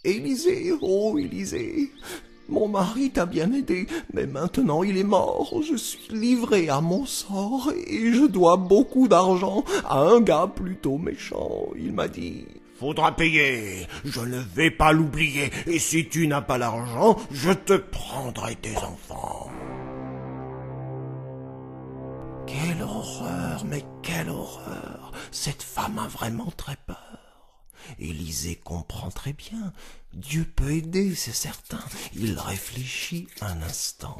Élisée, oh Élisée, mon mari t'a bien aidé, mais maintenant il est mort. Je suis livré à mon sort et je dois beaucoup d'argent à un gars plutôt méchant. Il m'a dit: faudra payer, je ne vais pas l'oublier, et si tu n'as pas l'argent, je te prendrai tes enfants. Quelle horreur, mais quelle horreur! Cette femme a vraiment très peur. Élisée comprend très bien. Dieu peut aider, c'est certain. Il réfléchit un instant.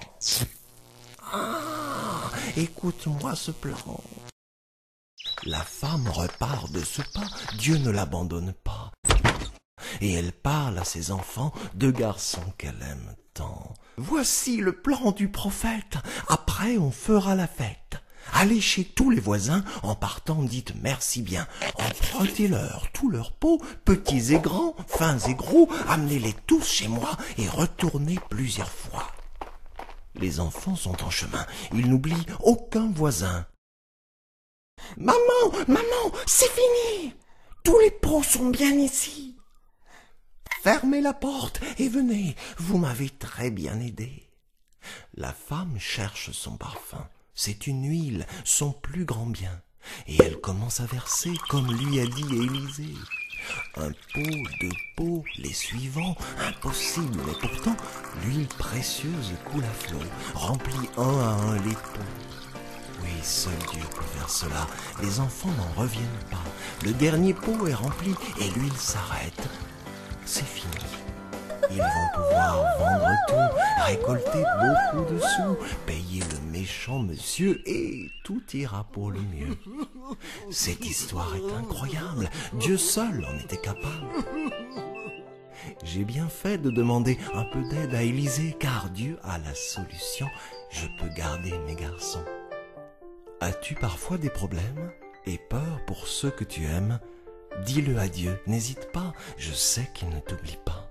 Ah, écoute-moi ce plan. La femme repart de ce pas, Dieu ne l'abandonne pas. Et elle parle à ses enfants, deux garçons qu'elle aime tant. Voici le plan du prophète. Après, on fera la fête. Allez chez tous les voisins, en partant, dites merci bien. Empruntez-leur tous leurs pots, petits et grands, fins et gros, amenez-les tous chez moi et retournez plusieurs fois. Les enfants sont en chemin, ils n'oublient aucun voisin. Maman, maman, c'est fini! Tous les pots sont bien ici. Fermez la porte et venez, vous m'avez très bien aidé. La femme cherche son parfum. C'est une huile, son plus grand bien, et elle commence à verser comme lui a dit Élisée. Un pot, deux pots, les suivants, impossible, mais pourtant l'huile précieuse coule à flot, remplit un à un les pots. Oui, seul Dieu peut faire cela, les enfants n'en reviennent pas. Le dernier pot est rempli et l'huile s'arrête. C'est fini. Ils vont pouvoir vendre tout, récolter beaucoup de sous, payer le méchant monsieur et tout ira pour le mieux. Cette histoire est incroyable, Dieu seul en était capable. J'ai bien fait de demander un peu d'aide à Élisée, car Dieu a la solution, je peux garder mes garçons. As-tu parfois des problèmes et peur pour ceux que tu aimes? Dis-le à Dieu, n'hésite pas, je sais qu'il ne t'oublie pas.